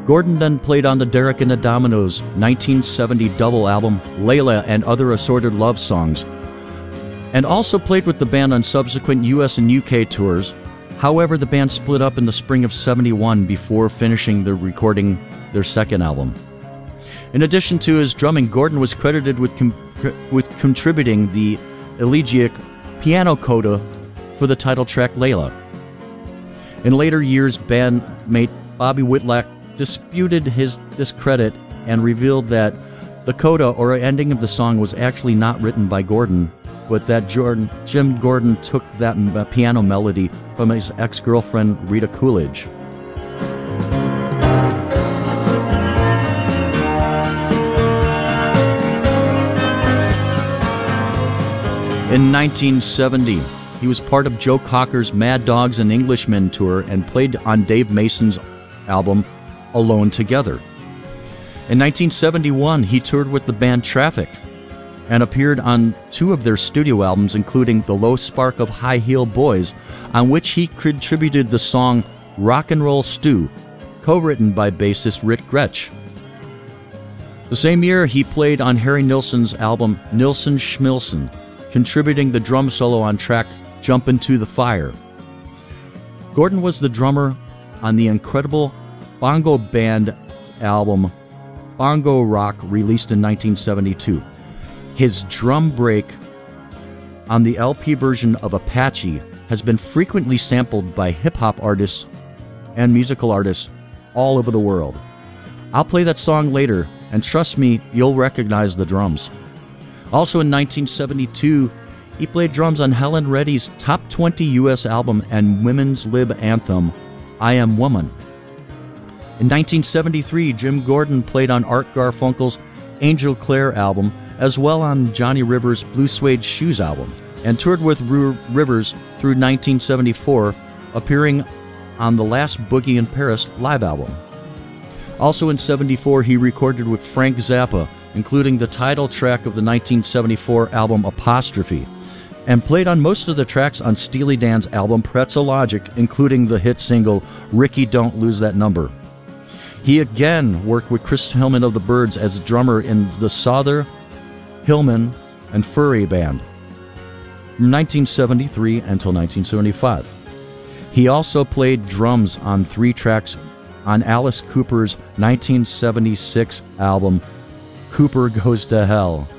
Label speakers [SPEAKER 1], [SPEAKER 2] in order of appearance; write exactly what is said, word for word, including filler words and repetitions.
[SPEAKER 1] Gordon then played on the Derek and the Dominoes nineteen seventy double album Layla and Other Assorted Love Songs, and also played with the band on subsequent U S and U K tours. However, the band split up in the spring of seventy-one before finishing the recording their second album. In addition to his drumming, Gordon was credited with, com- with contributing the elegiac piano coda for the title track Layla. In later years, bandmate Bobby Whitlock disputed his this credit and revealed that the coda or ending of the song was actually not written by Gordon, but that Jordan, Jim Gordon took that m- piano melody from his ex-girlfriend Rita Coolidge. In nineteen seventy, he was part of Joe Cocker's Mad Dogs and Englishmen tour and played on Dave Mason's album Alone Together. In nineteen seventy-one, he toured with the band Traffic and appeared on two of their studio albums, including The Low Spark of High Heel Boys, on which he contributed the song Rock and Roll Stew, co-written by bassist Rick Gretsch. The same year, he played on Harry Nilsson's album Nilsson Schmilsson, contributing the drum solo on track Jump Into the Fire. Gordon was the drummer on the incredible Bongo Band album Bongo Rock, released in nineteen seventy-two. His drum break on the L P version of Apache has been frequently sampled by hip-hop artists and musical artists all over the world. I'll play that song later, and trust me, you'll recognize the drums. Also in nineteen seventy-two, he played drums on Helen Reddy's top twenty U S album and women's lib anthem, I Am Woman. In nineteen seventy-three, Jim Gordon played on Art Garfunkel's Angel Clare album, as well on Johnny Rivers' Blue Suede Shoes album, and toured with R- Rivers through nineteen seventy-four, appearing on the Last Boogie in Paris live album. Also in seventy-four, he recorded with Frank Zappa, including the title track of the nineteen seventy-four album Apostrophe, and played on most of the tracks on Steely Dan's album Pretzel Logic, including the hit single Ricky Don't Lose That Number. He again worked with Chris Hillman of the Byrds as a drummer in the Souther, Hillman, and Furry Band from nineteen seventy-three until nineteen seventy-five. He also played drums on three tracks on Alice Cooper's nineteen seventy-six album Cooper Goes to Hell.